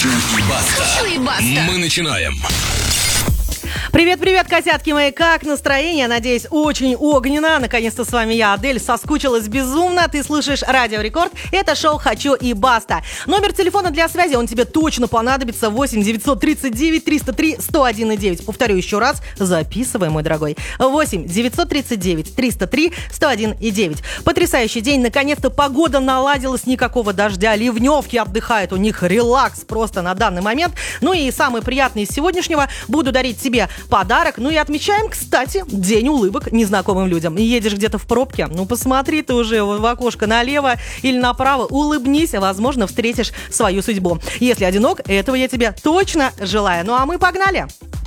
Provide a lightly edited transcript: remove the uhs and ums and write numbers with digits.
Хочу и баста. Мы начинаем. Привет-привет, котятки мои, как настроение? Надеюсь, очень огненно. Наконец-то с вами я, Адель, соскучилась безумно. Ты слышишь Радио Рекорд. Это шоу «Хочу и баста». Номер телефона для связи, он тебе точно понадобится. 8 939 303 101,9. Повторю еще раз, записывай, мой дорогой. 8 939 303 101,9. Потрясающий день. Наконец-то погода наладилась, никакого дождя. Ливневки отдыхают, у них релакс просто на данный момент. Ну и самое приятное из сегодняшнего, буду дарить тебе подарок. Ну и отмечаем, кстати, день улыбок незнакомым людям. Едешь где-то в пробке, ну посмотри ты уже в окошко налево или направо, улыбнись, возможно, встретишь свою судьбу. Если одинок, этого я тебе точно желаю. Ну а мы погнали!